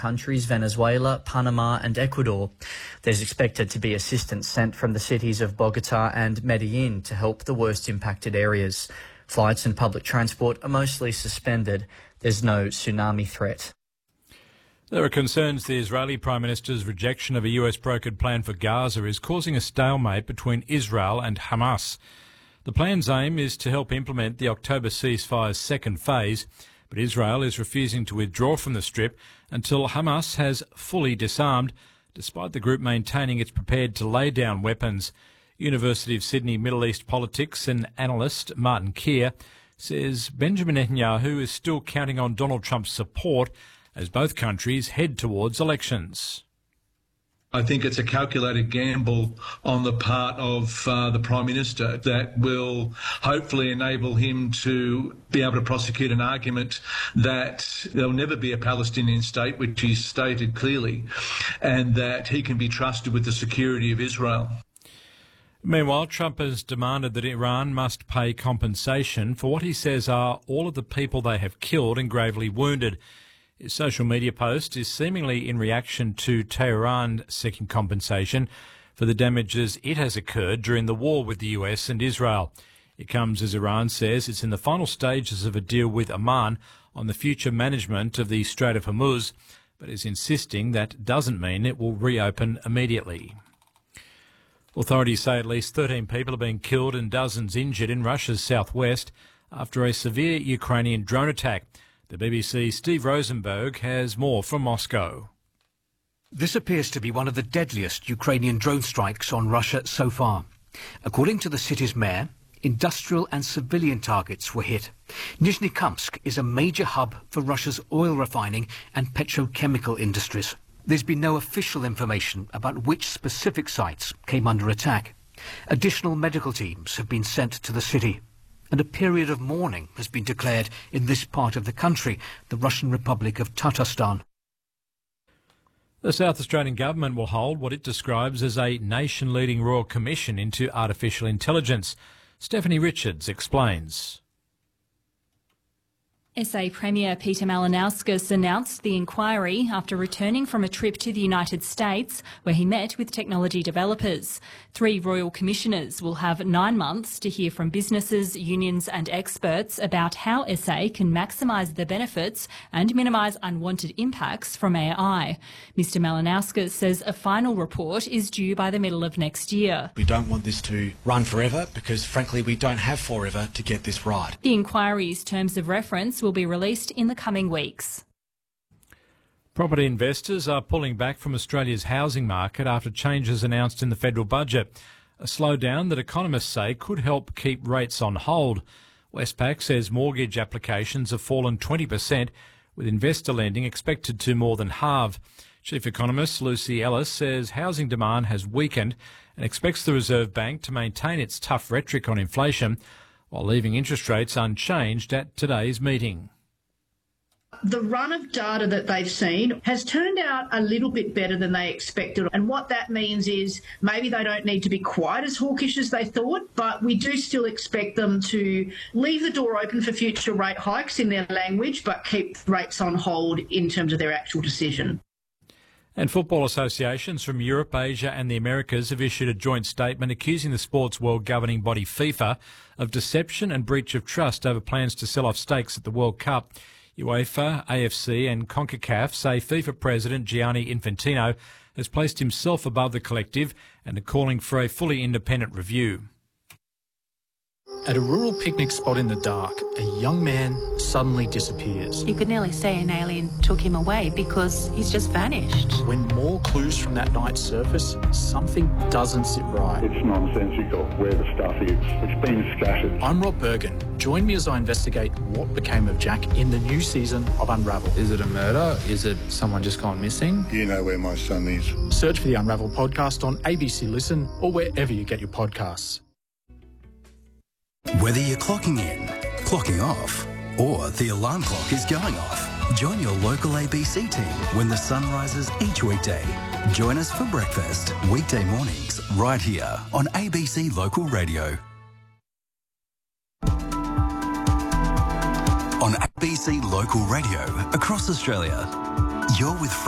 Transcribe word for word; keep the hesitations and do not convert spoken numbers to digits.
countries, Venezuela, Panama and Ecuador. There's expected to be assistance sent from the cities of Bogota and Medellin to help the worst impacted areas. Flights and public transport are mostly suspended. There's no tsunami threat. There are concerns the Israeli Prime Minister's rejection of a U S-brokered plan for Gaza is causing a stalemate between Israel and Hamas. The plan's aim is to help implement the October ceasefire's second phase, but Israel is refusing to withdraw from the Strip until Hamas has fully disarmed, despite the group maintaining it's prepared to lay down weapons. University of Sydney Middle East politics and analyst Martin Keir says Benjamin Netanyahu is still counting on Donald Trump's support as both countries head towards elections. I think it's a calculated gamble on the part of uh, the Prime Minister that will hopefully enable him to be able to prosecute an argument that there'll never be a Palestinian state, which he's stated clearly, and that he can be trusted with the security of Israel. Meanwhile, Trump has demanded that Iran must pay compensation for what he says are all of the people they have killed and gravely wounded. His social media post is seemingly in reaction to Tehran seeking compensation for the damages it has occurred during the war with the U S and Israel. It comes as Iran says it's in the final stages of a deal with Oman on the future management of the Strait of Hormuz, but is insisting that doesn't mean it will reopen immediately. Authorities say at least thirteen people have been killed and dozens injured in Russia's southwest after a severe Ukrainian drone attack. The B B C's Steve Rosenberg has more from Moscow. This appears to be one of the deadliest Ukrainian drone strikes on Russia so far. According to the city's mayor, industrial and civilian targets were hit. Nizhnekamsk is a major hub for Russia's oil refining and petrochemical industries. There's been no official information about which specific sites came under attack. Additional medical teams have been sent to the city, and a period of mourning has been declared in this part of the country, the Russian Republic of Tatarstan. The South Australian Government will hold what it describes as a nation-leading Royal Commission into Artificial Intelligence. Stephanie Richards explains. S A Premier Peter Malinauskas announced the inquiry after returning from a trip to the United States where he met with technology developers. Three Royal Commissioners will have nine months to hear from businesses, unions and experts about how S A can maximise the benefits and minimise unwanted impacts from A I. Mister Malinauskas says a final report is due by the middle of next year. We don't want this to run forever because, frankly, we don't have forever to get this right. The inquiry's terms of reference will be released in the coming weeks. Property investors are pulling back from Australia's housing market after changes announced in the federal budget, a slowdown that economists say could help keep rates on hold. Westpac says mortgage applications have fallen twenty percent, with investor lending expected to more than halve. Chief economist Lucy Ellis says housing demand has weakened and expects the Reserve Bank to maintain its tough rhetoric on inflation while leaving interest rates unchanged at today's meeting. The run of data that they've seen has turned out a little bit better than they expected. And what that means is maybe they don't need to be quite as hawkish as they thought, but we do still expect them to leave the door open for future rate hikes in their language, but keep rates on hold in terms of their actual decision. And football associations from Europe, Asia and the Americas have issued a joint statement accusing the sports world governing body FIFA of deception and breach of trust over plans to sell off stakes at the World Cup. UEFA, A F C and CONCACAF say FIFA President Gianni Infantino has placed himself above the collective and are calling for a fully independent review. At a rural picnic spot in the dark, a young man suddenly disappears. You could nearly say an alien took him away because he's just vanished. When more clues from that night surface, something doesn't sit right. It's nonsensical where the stuff is. It's been scattered. I'm Rob Bergen. Join me as I investigate what became of Jack in the new season of Unravel. Is it a murder? Is it someone just gone missing? You know where my son is. Search for the Unravel podcast on A B C Listen or wherever you get your podcasts. Whether you're clocking in, clocking off, or the alarm clock is going off, join your local A B C team when the sun rises each weekday. Join us for breakfast, weekday mornings, right here on A B C Local Radio. On A B C Local Radio across Australia, you're with